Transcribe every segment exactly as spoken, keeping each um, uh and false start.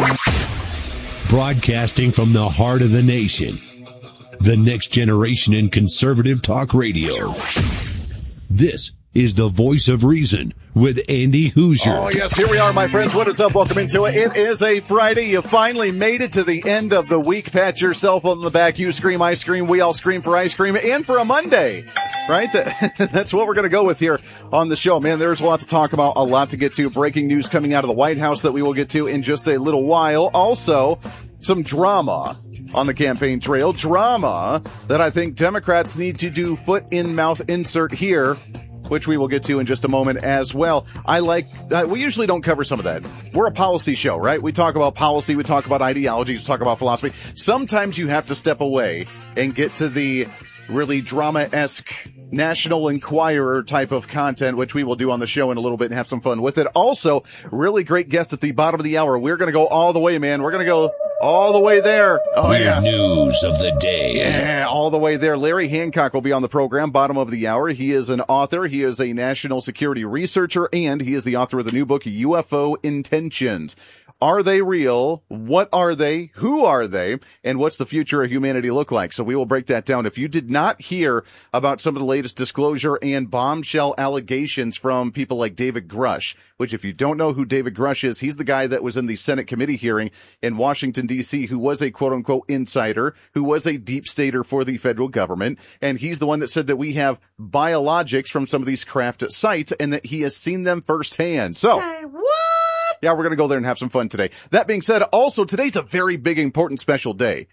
Broadcasting from the heart of the nation, the next generation in conservative talk radio. This is the Voice of Reason with Andy Hoosier. Oh, yes, here we are, my friends. What is up? Welcome into it. It is a Friday. You finally made it to the end of the week. Pat yourself on the back. You scream, I scream, we all scream for ice cream, and for a Monday, right? That's what we're going to go with here on the show. Man, there's a lot to talk about, a lot to get to. Breaking news coming out of the White House that we will get to in just a little while. Also, some drama on the campaign trail. Drama that I think Democrats need to do foot in mouth insert here, which we will get to in just a moment as well. I like, uh, we usually don't cover some of that. We're a policy show, right? We talk about policy, we talk about ideologies, we talk about philosophy. Sometimes you have to step away and get to the really drama-esque National Enquirer type of content, which we will do on the show in a little bit and have some fun with it. Also, really great guest at the bottom of the hour. We're going to go all the way, man. We're going to go all the way there. Oh, Weird yeah. news of the day. Yeah, all the way there. Larry Hancock will be on the program, bottom of the hour. He is an author. He is a national security researcher, and he is the author of the new book, U F O Intentions. Are they real? What are they? Who are they? And what's the future of humanity look like? So we will break that down. If you did not hear about some of the latest disclosure and bombshell allegations from people like David Grush, which if you don't know who David Grush is, he's the guy that was in the Senate committee hearing in Washington, D C, who was a quote-unquote insider, who was a deep stater for the federal government. And he's the one that said that we have biologics from some of these craft sites and that he has seen them firsthand. So, Say what? Yeah, we're going to go there and have some fun today. That being said, also today's a very big, important, special day.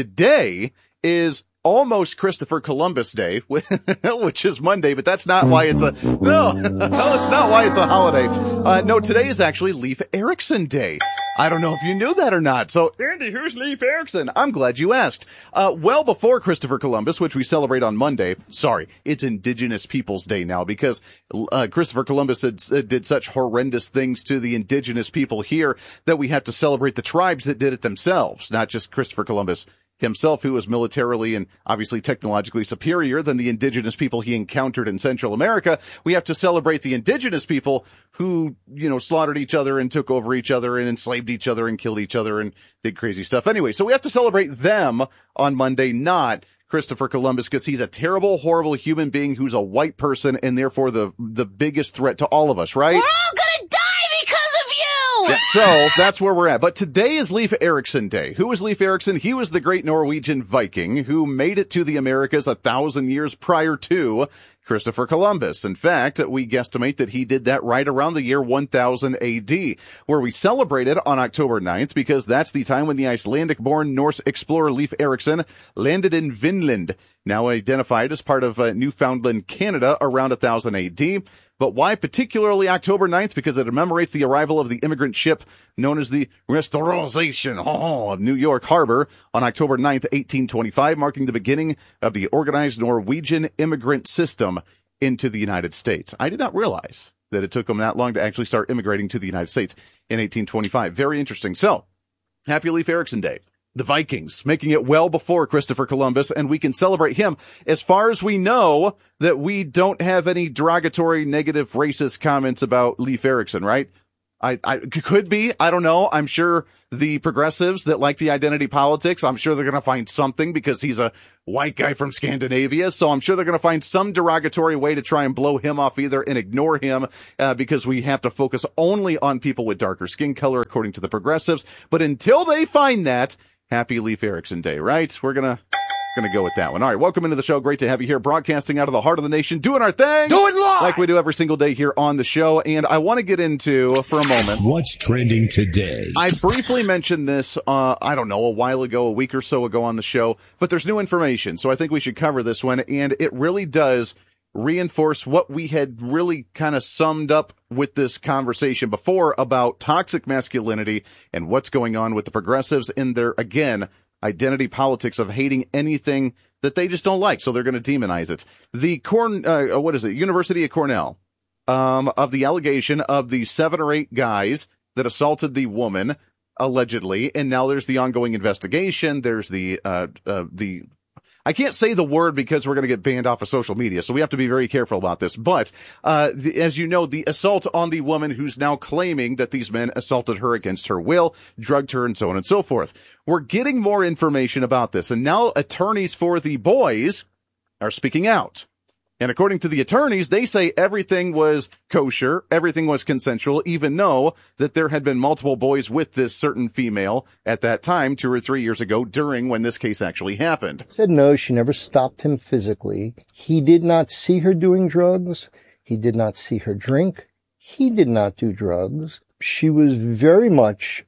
Today is almost Christopher Columbus Day, which is Monday, but that's not why it's a, no, no, it's not why it's a holiday. Uh, no, today is actually Leif Erikson Day. I don't know if you knew that or not. So, Andy, who's Leif Erikson? I'm glad you asked. Uh, well before Christopher Columbus, which we celebrate on Monday. Sorry, it's Indigenous Peoples Day now because uh, Christopher Columbus had, uh, did such horrendous things to the indigenous people here that we have to celebrate the tribes that did it themselves, not just Christopher Columbus himself, who was militarily and obviously technologically superior than the indigenous people he encountered in Central America. We have to celebrate the indigenous people who, you know, slaughtered each other and took over each other and enslaved each other and killed each other and did crazy stuff. Anyway, so we have to celebrate them on Monday, not Christopher Columbus, because he's a terrible, horrible human being who's a white person and therefore the the biggest threat to all of us, right? We're all gonna die because of you! Yeah, so that's where we're at. But today is Leif Erikson Day. Who is Leif Erikson? He was the great Norwegian Viking who made it to the Americas a thousand years prior to Christopher Columbus. In fact, we guesstimate that he did that right around the year one thousand A D, where we celebrated on October ninth because that's the time when the Icelandic-born Norse explorer Leif Erikson landed in Vinland, now identified as part of uh, Newfoundland, Canada, around one thousand A D. But why particularly October ninth? Because it commemorates the arrival of the immigrant ship known as the Restoration oh, of New York Harbor on October ninth, eighteen twenty-five, marking the beginning of the organized Norwegian immigrant system into the United States. I did not realize that it took them that long to actually start immigrating to the United States in eighteen twenty-five. Very interesting. So, happy Leif Erikson Day. The Vikings, making it well before Christopher Columbus, and we can celebrate him. As far as we know, that we don't have any derogatory, negative, racist comments about Leif Erikson, right? I, I could be. I don't know. I'm sure the progressives that like the identity politics, I'm sure they're going to find something because he's a white guy from Scandinavia. So I'm sure they're going to find some derogatory way to try and blow him off either and ignore him, uh, because we have to focus only on people with darker skin color, according to the progressives. But until they find that, happy Leif Erikson Day, right? We're going to Going to go with that one. All right, welcome into the show. Great to have you here, broadcasting out of the heart of the nation, doing our thing. Do it live! Like we do every single day here on the show. And I want to get into, for a moment, what's trending today. I briefly mentioned this, uh, I don't know, a while ago, a week or so ago on the show, but there's new information. So I think we should cover this one. And it really does reinforce what we had really kind of summed up with this conversation before about toxic masculinity and what's going on with the progressives in their, again, identity politics of hating anything that they just don't like. So they're going to demonize it. The Corn, uh, what is it? University of Cornell, um, of the allegation of the seven or eight guys that assaulted the woman allegedly. And now there's the ongoing investigation. There's the, uh, uh, the, I can't say the word because we're going to get banned off of social media, so we have to be very careful about this. But, uh, the, as you know, the assault on the woman who's now claiming that these men assaulted her against her will, drugged her, and so on and so forth. We're getting more information about this, and now attorneys for the boys are speaking out. And according to the attorneys, they say everything was kosher, everything was consensual, even though that there had been multiple boys with this certain female at that time, two or three years ago, during when this case actually happened. Said no, she never stopped him physically. He did not see her doing drugs. He did not see her drink. He did not do drugs. She was very much,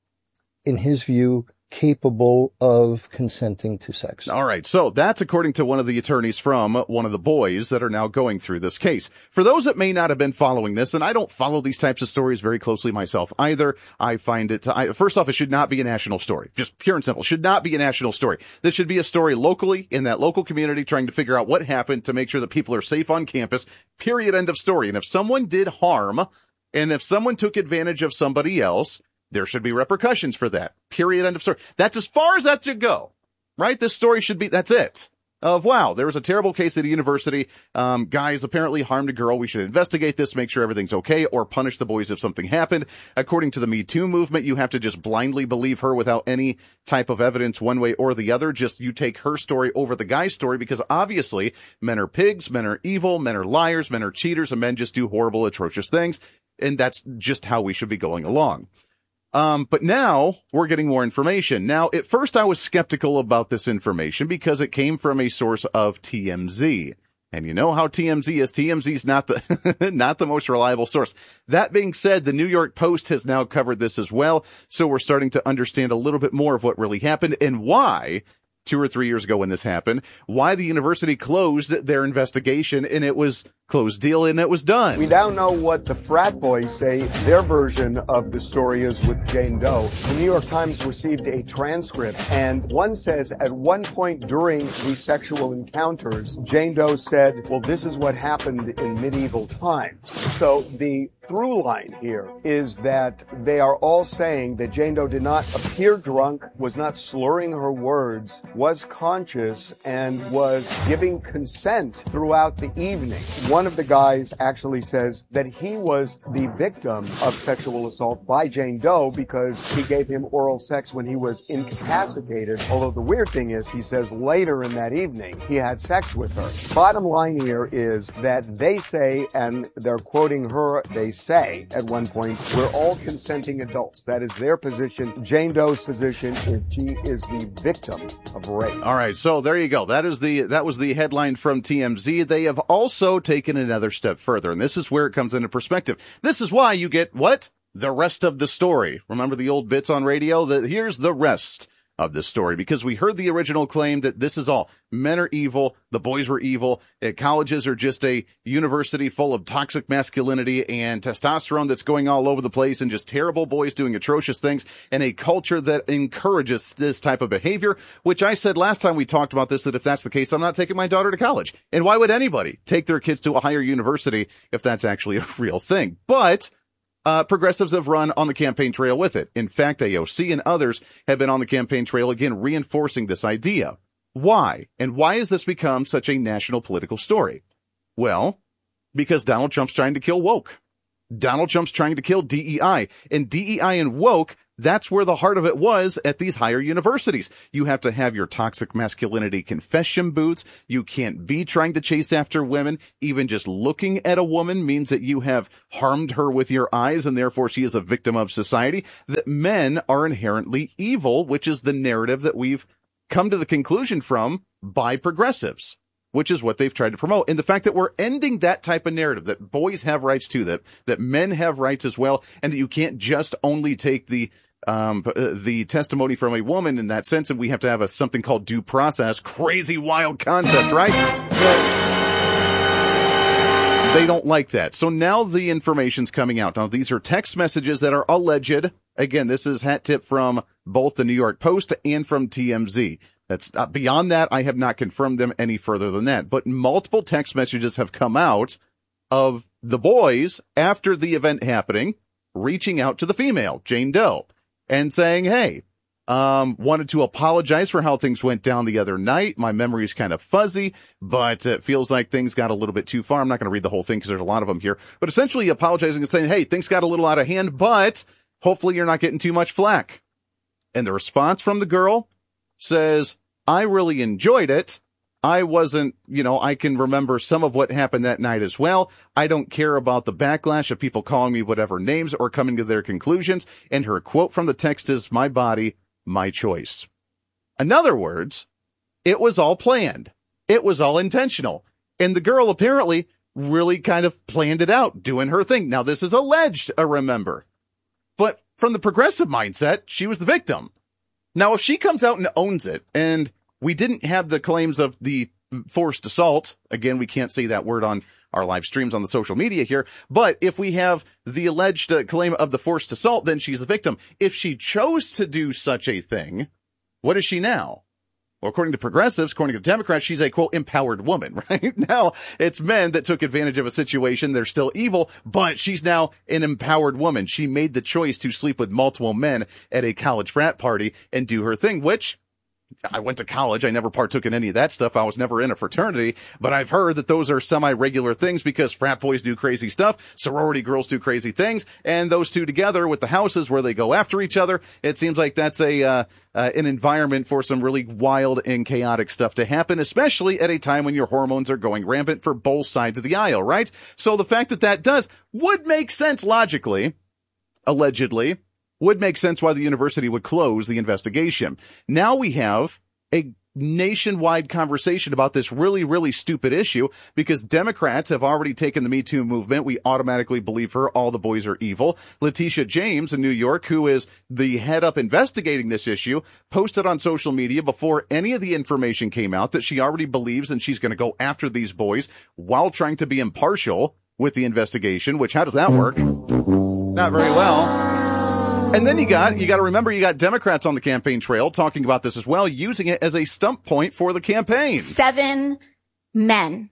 in his view, capable of consenting to sex. All right. So that's according to one of the attorneys from one of the boys that are now going through this case. For those that may not have been following this, and I don't follow these types of stories very closely myself either, I find it, I, first off, it should not be a national story. Just pure and simple. Should not be a national story. This should be a story locally in that local community trying to figure out what happened to make sure that people are safe on campus. Period. End of story. And if someone did harm, and if someone took advantage of somebody else, there should be repercussions for that. Period. End of story. That's as far as that should go, right? This story should be, that's it. Of, wow, there was a terrible case at a university. Um, guys apparently harmed a girl. We should investigate this, make sure everything's okay, or punish the boys if something happened. According to the Me Too movement, you have to just blindly believe her without any type of evidence one way or the other. Just you take her story over the guy's story, because obviously men are pigs, men are evil, men are liars, men are cheaters, and men just do horrible, atrocious things. And that's just how we should be going along. Um, but now we're getting more information. Now, at first I was skeptical about this information because it came from a source of T M Z. And you know how T M Z is. T M Z is not the, not the most reliable source. That being said, the New York Post has now covered this as well. So we're starting to understand a little bit more of what really happened and why, two or three years ago when this happened, why the university closed their investigation, and it was closed deal and it was done. We now know what the frat boys say their version of the story is with Jane Doe. The New York Times received a transcript, and one says at one point during these sexual encounters, Jane Doe said, well, this is what happened in medieval times. So the through line here is that they are all saying that Jane Doe did not appear drunk, was not slurring her words, was conscious, and was giving consent throughout the evening. One of the guys actually says that he was the victim of sexual assault by Jane Doe because he gave him oral sex when he was incapacitated. Although the weird thing is, he says later in that evening, he had sex with her. Bottom line here is that they say, and they're quoting her, they say at one point, we're all consenting adults. That is their position. Jane Doe's position is she is the victim of rape. All right. So there you go. That is the, that was the headline from T M Z. They have also taken another step further, and this is where it comes into perspective. This is why you get what? The rest of the story. Remember the old bits on radio? The, here's the rest of the story, because we heard the original claim that this is all men are evil, the boys were evil, uh, colleges are just a university full of toxic masculinity and testosterone that's going all over the place, and just terrible boys doing atrocious things, and a culture that encourages this type of behavior, which I said last time we talked about this, that if that's the case, I'm not taking my daughter to college. And why would anybody take their kids to a higher university if that's actually a real thing? But Uh, progressives have run on the campaign trail with it. In fact, A O C and others have been on the campaign trail again, reinforcing this idea. Why? And why has this become such a national political story? Well, because Donald Trump's trying to kill woke. Donald Trump's trying to kill D E I. And D E I and woke, that's where the heart of it was at these higher universities. You have to have your toxic masculinity confession booths. You can't be trying to chase after women. Even just looking at a woman means that you have harmed her with your eyes, and therefore she is a victim of society. That men are inherently evil, which is the narrative that we've come to the conclusion from by progressives, which is what they've tried to promote. And the fact that we're ending that type of narrative, that boys have rights too, that, that men have rights as well, and that you can't just only take the um uh, the testimony from a woman in that sense, and we have to have a something called due process. Crazy, wild concept, right? They don't like that. So now the information's coming out. Now, these are text messages that are alleged. Again, this is hat tip from both the New York Post and from T M Z. That's uh, beyond that. I have not confirmed them any further than that. But multiple text messages have come out of the boys after the event happening, reaching out to the female, Jane Doe, and saying, hey, Um, wanted to apologize for how things went down the other night. My memory is kind of fuzzy, but it feels like things got a little bit too far. I'm not going to read the whole thing because there's a lot of them here, but essentially apologizing and saying, hey, things got a little out of hand, but hopefully you're not getting too much flack. And the response from the girl says, I really enjoyed it. I wasn't, you know, I can remember some of what happened that night as well. I don't care about the backlash of people calling me whatever names or coming to their conclusions. And her quote from the text is, my body, my choice. In other words, it was all planned. It was all intentional. And the girl apparently really kind of planned it out, doing her thing. Now, this is alleged, I remember. But from the progressive mindset, she was the victim. Now, if she comes out and owns it, and we didn't have the claims of the forced assault, again, we can't say that word on our live streams on the social media here, but if we have the alleged uh, claim of the forced assault, then she's the victim. If she chose to do such a thing, what is she now? Well, according to progressives, according to Democrats, she's a, quote, empowered woman, right? Now, it's men that took advantage of a situation. They're still evil, but she's now an empowered woman. She made the choice to sleep with multiple men at a college frat party and do her thing, which I went to college. I never partook in any of that stuff. I was never in a fraternity, but I've heard that those are semi-regular things because frat boys do crazy stuff, sorority girls do crazy things, and those two together with the houses where they go after each other, it seems like that's a uh, uh an environment for some really wild and chaotic stuff to happen, especially at a time when your hormones are going rampant for both sides of the aisle, right? So the fact that that does would make sense logically, allegedly, would make sense why the university would close the investigation. Now we have a nationwide conversation about this really, really stupid issue because Democrats have already taken the Me Too movement. We automatically believe her. All the boys are evil. Letitia James in New York, who is the head up investigating this issue, posted on social media before any of the information came out that she already believes and she's going to go after these boys while trying to be impartial with the investigation, which how does that work? Not very well. And then you got, you got to remember, you got Democrats on the campaign trail talking about this as well, using it as a stump point for the campaign. Seven men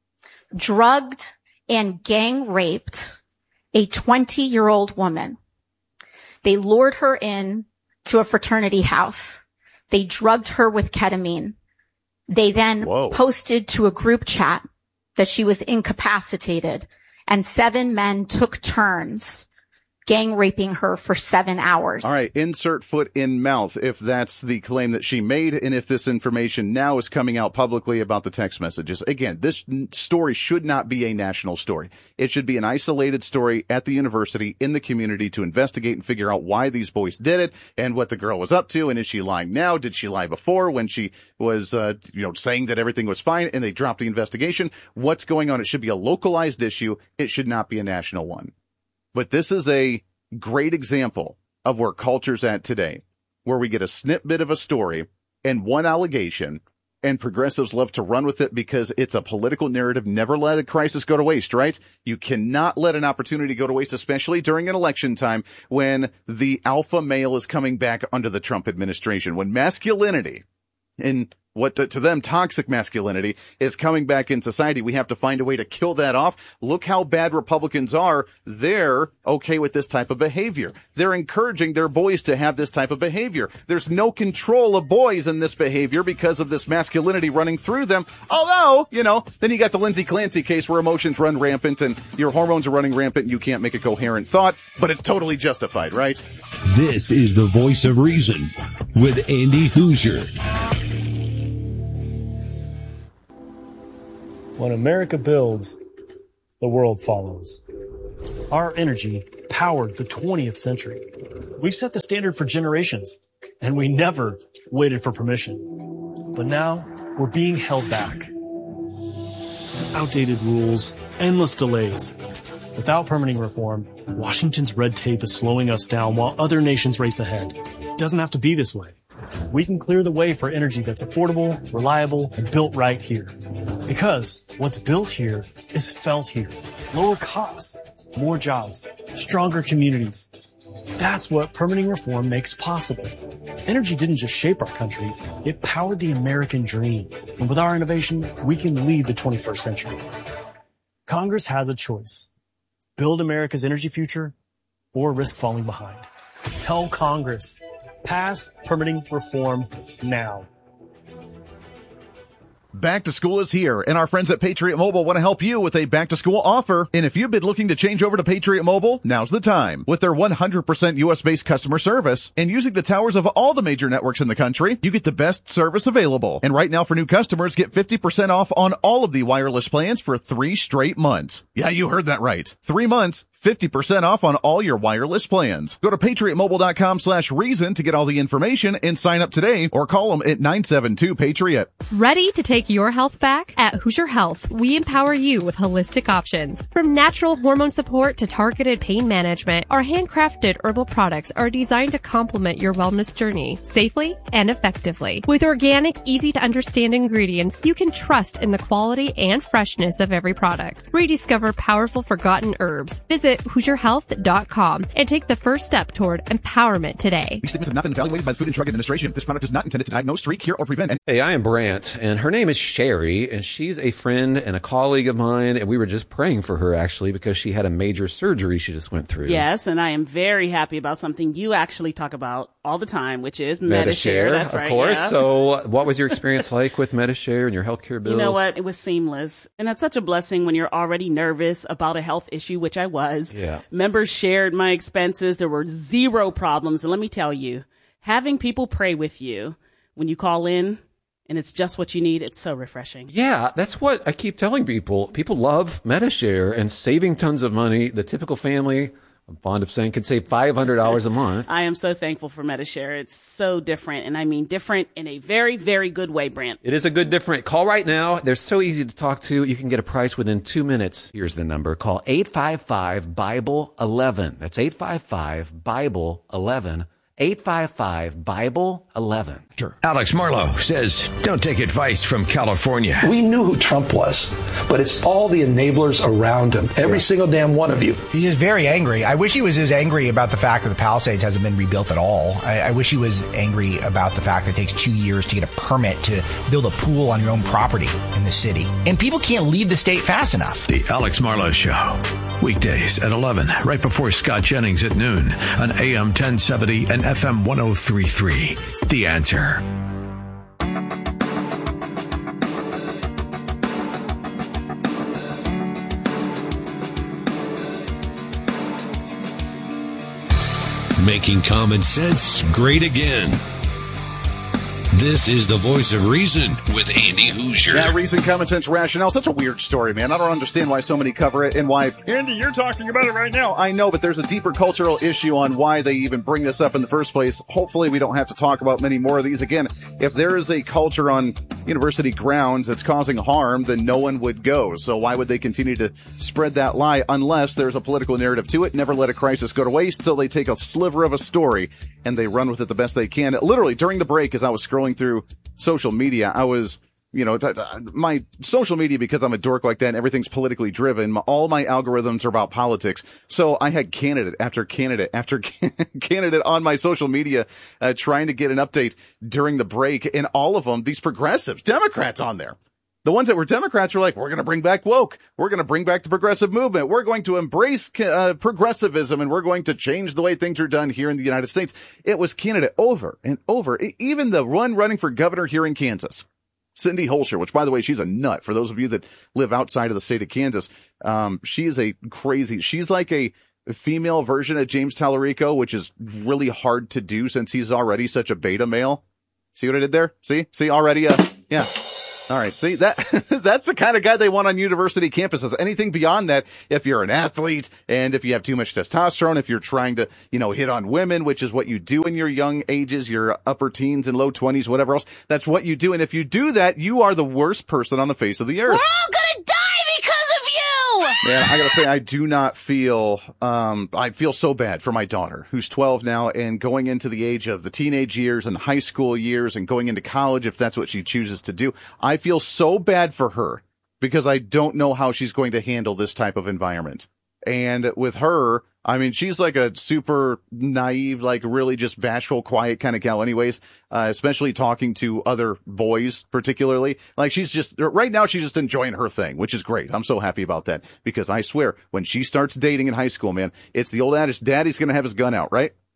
drugged and gang raped a twenty year old woman. They lured her in to a fraternity house. They drugged her with ketamine. They then Whoa. posted to a group chat that she was incapacitated, and seven men took turns gang raping her for seven hours. All right, insert foot in mouth if that's the claim that she made and if this information now is coming out publicly about the text messages. Again, this story should not be a national story. It should be an isolated story at the university, in the community, to investigate and figure out why these boys did it and what the girl was up to, and is she lying now? Did she lie before when she was, uh, you know, saying that everything was fine and they dropped the investigation? What's going on? It should be a localized issue. It should not be a national one. But this is a great example of where culture's at today, where we get a snippet of a story and one allegation, and progressives love to run with it because it's a political narrative. Never let a crisis go to waste, right? You cannot let an opportunity go to waste, especially during an election time when the alpha male is coming back under the Trump administration, when masculinity and what to, to them toxic masculinity is coming back in society. We have to find a way to kill that off. Look how bad Republicans are. They're okay with this type of behavior. They're encouraging their boys to have this type of behavior. There's no control of boys in this behavior because of this masculinity running through them. Although, you know, then you got the Lindsay Clancy case where emotions run rampant and your hormones are running rampant and you can't make a coherent thought, but it's totally justified, right? This is the Voice of Reason with Andy Hoosier. When America builds, the world follows. Our energy powered the twentieth century. We've set the standard for generations, and we never waited for permission. But now, we're being held back. Outdated rules, endless delays. Without permitting reform, Washington's red tape is slowing us down while other nations race ahead. It doesn't have to be this way. We can clear the way for energy that's affordable, reliable, and built right here. Because what's built here is felt here. Lower costs, more jobs, stronger communities. That's what permitting reform makes possible. Energy didn't just shape our country, it powered the American dream. And with our innovation, we can lead the twenty-first century. Congress has a choice. Build America's energy future or risk falling behind. Tell Congress. Pass permitting reform now. Back to school is here, and our friends at Patriot Mobile want to help you with a back-to-school offer. And if you've been looking to change over to Patriot Mobile, now's the time. With their one hundred percent U S-based customer service and using the towers of all the major networks in the country, you get the best service available. And right now for new customers, get fifty percent off on all of the wireless plans for three straight months. Yeah, you heard that right. Three months. fifty percent off on all your wireless plans. Go to patriotmobile.com slash reason to get all the information and sign up today or call them at nine seven two Patriot. Ready to take your health back? At Hoosier Health, we empower you with holistic options. From natural hormone support to targeted pain management, our handcrafted herbal products are designed to complement your wellness journey safely and effectively. With organic, easy to understand ingredients, you can trust in the quality and freshness of every product. Rediscover powerful forgotten herbs. Visit Hoosier Health dot com and take the first step toward empowerment today. These statements have not been evaluated by the Food and Drug Administration. This product is not intended to diagnose, treat, cure, or prevent any. Hey, I am Brant, and her name is Sherry, and she's a friend and a colleague of mine, and we were just praying for her, actually, because she had a major surgery she just went through. Yes, and I am very happy about something you actually talk about all the time, which is Medi-Share. That's of right, course. yeah. So what was your experience like with Medi-Share and your healthcare bills? You know what? It was seamless. And that's such a blessing when you're already nervous about a health issue, which I was. Yeah. Members shared my expenses. There were zero problems. And let me tell you, having people pray with you when you call in and it's just what you need, it's so refreshing. Yeah, that's what I keep telling people. People love Medi-Share and saving tons of money. The typical family, I'm fond of saying, could save five hundred dollars a month. I am so thankful for Medi-Share. It's so different, and I mean different in a very, very good way, Brant. It is a good different. Call right now. They're so easy to talk to. You can get a price within two minutes. Here's the number. Call eight five five, Bible eleven. That's eight five five, Bible eleven. eight five five, Bible eleven. Sure. Alex Marlowe says, don't take advice from California. We knew who Trump was, but it's all the enablers around him. Every yeah. single damn one of you. He is very angry. I wish he was as angry about the fact that the Palisades hasn't been rebuilt at all. I, I wish he was angry about the fact that it takes two years to get a permit to build a pool on your own property in the city. And people can't leave the state fast enough. The Alex Marlowe Show. Weekdays at eleven, right before Scott Jennings at noon on A M ten seventy and F M one oh three point three. The Answer. Making common sense great again. This is the Voice of Reason with Andy Hoosier. Yeah, reason, common sense, rationale. Such a weird story, man. I don't understand why so many cover it and why, Andy, you're talking about it right now. I know, but there's a deeper cultural issue on why they even bring this up in the first place. Hopefully we don't have to talk about many more of these. Again, if there is a culture on university grounds that's causing harm, then no one would go. So why would they continue to spread that lie unless there's a political narrative to it? Never let a crisis go to waste. So they take a sliver of a story and they run with it the best they can. Literally, during the break, as I was scrolling through social media, I was, you know, t- t- my social media, because I'm a dork like that and everything's politically driven, my, all my algorithms are about politics. So I had candidate after candidate after candidate on my social media, uh, trying to get an update during the break. And all of them, these progressives, Democrats on there. The ones that were Democrats were like, we're going to bring back woke. We're going to bring back the progressive movement. We're going to embrace uh, progressivism, and we're going to change the way things are done here in the United States. It was candidate over and over. Even the one running for governor here in Kansas, Cindy Holscher, which, by the way, she's a nut. For those of you that live outside of the state of Kansas, um, she is a crazy, she's like a female version of James Tallarico, which is really hard to do since he's already such a beta male. See what I did there? See? See already? Uh, yeah. All right. See, that, that's the kind of guy they want on university campuses. Anything beyond that, if you're an athlete and if you have too much testosterone, if you're trying to, you know, hit on women, which is what you do in your young ages, your upper teens and low twenties, whatever else, that's what you do. And if you do that, you are the worst person on the face of the earth. We're all gonna die because of you! Man, I gotta say, I do not feel, um, I feel so bad for my daughter, who's twelve now and going into the age of the teenage years and high school years and going into college, if that's what she chooses to do. I feel so bad for her because I don't know how she's going to handle this type of environment. And with her, I mean, she's like a super naive, like really just bashful, quiet kind of gal anyways, uh, especially talking to other boys particularly. Like she's just, right now she's just enjoying her thing, which is great. I'm so happy about that because I swear when she starts dating in high school, man, it's the old adage, daddy's going to have his gun out, right?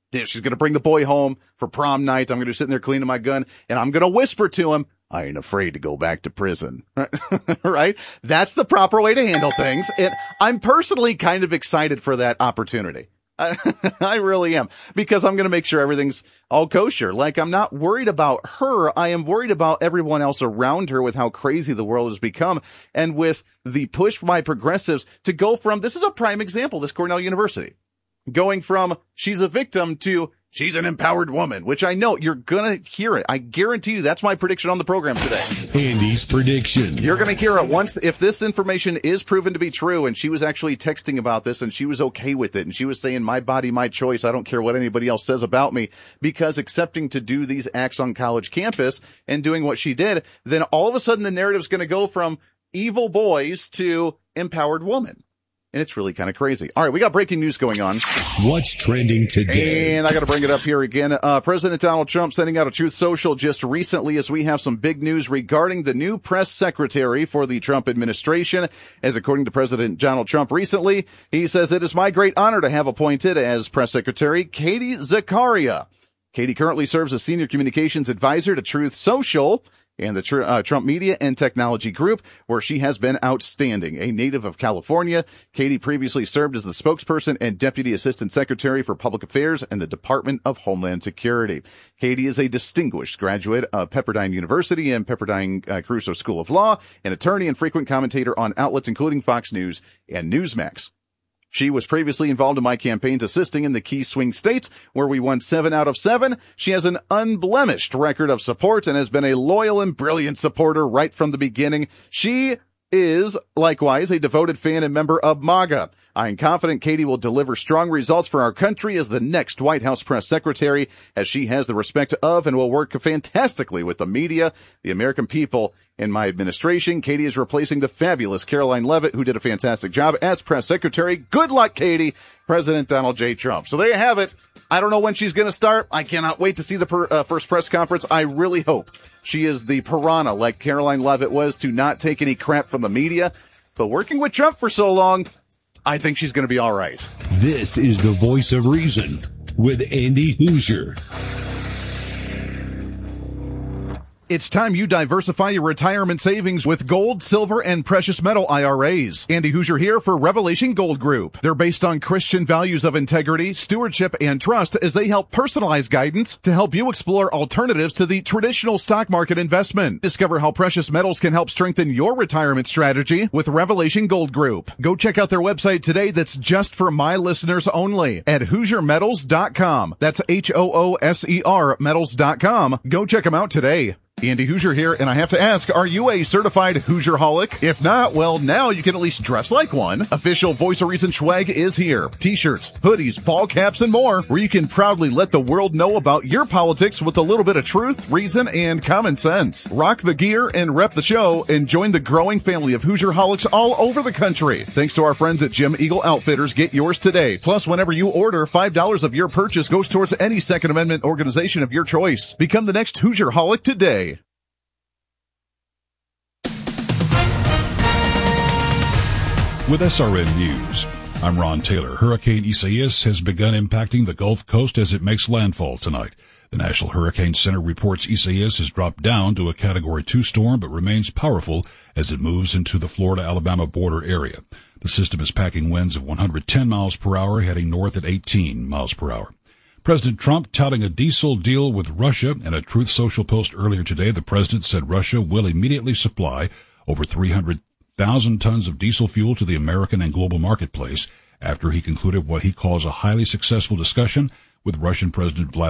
She's going to bring the boy home for prom night. I'm going to be sitting there cleaning my gun, and I'm going to whisper to him, I ain't afraid to go back to prison. Right? That's the proper way to handle things. And I'm personally kind of excited for that opportunity. I, I really am, because I'm going to make sure everything's all kosher. Like, I'm not worried about her. I am worried about everyone else around her with how crazy the world has become, and with the push by progressives to go from, this is a prime example, this Cornell University, going from she's a victim to she's an empowered woman, which I know you're going to hear it. I guarantee you that's my prediction on the program today. Andy's prediction. You're going to hear it once, if this information is proven to be true, and she was actually texting about this and she was okay with it, and she was saying, my body, my choice, I don't care what anybody else says about me, because accepting to do these acts on college campus and doing what she did, then all of a sudden the narrative's going to go from evil boys to empowered woman. And it's really kind of crazy. All right, we got breaking news going on. What's trending today? And I got to bring it up here again. Uh, President Donald Trump sending out a Truth Social just recently, as we have some big news regarding the new press secretary for the Trump administration. As according to President Donald Trump recently, he says, it is my great honor to have appointed as press secretary Katie Zakaria. Katie currently serves as senior communications advisor to Truth Social and the tr- uh, Trump Media and Technology Group, where she has been outstanding. A native of California, Katie previously served as the spokesperson and Deputy Assistant Secretary for Public Affairs in the Department of Homeland Security. Katie is a distinguished graduate of Pepperdine University and Pepperdine uh, Caruso School of Law, an attorney and frequent commentator on outlets including Fox News and Newsmax. She was previously involved in my campaigns assisting in the key swing states, where we won seven out of seven. She has an unblemished record of support and has been a loyal and brilliant supporter right from the beginning. She is likewise a devoted fan and member of MAGA. I am confident Katie will deliver strong results for our country as the next White House press secretary, as she has the respect of and will work fantastically with the media, the American people, and my administration. Katie is replacing the fabulous Caroline Leavitt, who did a fantastic job as press secretary. Good luck, Katie. President Donald J. Trump. So there you have it. I don't know when she's going to start. I cannot wait to see the per, uh, first press conference. I really hope she is the piranha like Caroline Leavitt was, to not take any crap from the media. But working with Trump for so long, I think she's going to be all right. This is the Voice of Reason with Andy Hoosier. It's time you diversify your retirement savings with gold, silver, and precious metal I R As. Andy Hoosier here for Revelation Gold Group. They're based on Christian values of integrity, stewardship, and trust, as they help personalize guidance to help you explore alternatives to the traditional stock market investment. Discover how precious metals can help strengthen your retirement strategy with Revelation Gold Group. Go check out their website today, that's just for my listeners only, at hoosier metals dot com. That's H O O S E R metals dot com. Go check them out today. Andy Hoosier here, and I have to ask, are you a certified Hoosier-holic? If not, well, now you can at least dress like one. Official Voice of Reason swag is here. T-shirts, hoodies, ball caps, and more, where you can proudly let the world know about your politics with a little bit of truth, reason, and common sense. Rock the gear and rep the show, and join the growing family of Hoosier-holics all over the country. Thanks to our friends at Jim Eagle Outfitters, get yours today. Plus, whenever you order, five dollars of your purchase goes towards any Second Amendment organization of your choice. Become the next Hoosier-holic today. With S R N News, I'm Ron Taylor. Hurricane Isaias has begun impacting the Gulf Coast as it makes landfall tonight. The National Hurricane Center reports Isaias has dropped down to a Category two storm, but remains powerful as it moves into the Florida-Alabama border area. The system is packing winds of one hundred ten miles per hour, heading north at eighteen miles per hour. President Trump touting a diesel deal with Russia. In a Truth Social post earlier today, the president said Russia will immediately supply over three hundred thousand tons of diesel fuel to the American and global marketplace after he concluded what he calls a highly successful discussion with Russian President Vladimir